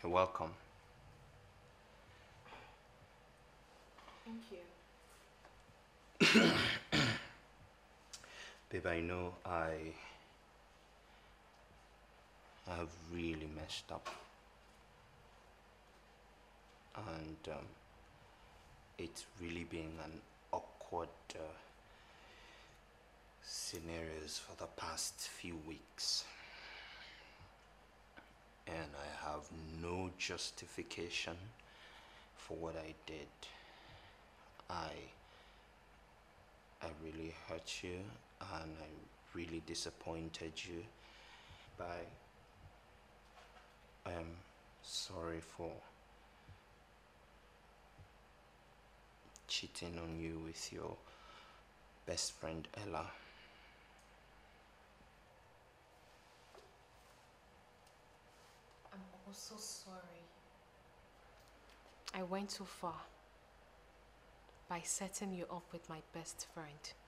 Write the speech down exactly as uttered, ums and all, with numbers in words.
You're welcome. Thank you. Babe, I know I I have really messed up. And um, it's really been an awkward uh, scenarios for the past few weeks. And I have no justification for what I did. I I really hurt you and I really disappointed you. But I am sorry for cheating on you with your best friend Ella. I'm also sorry. I went too far by setting you up with my best friend.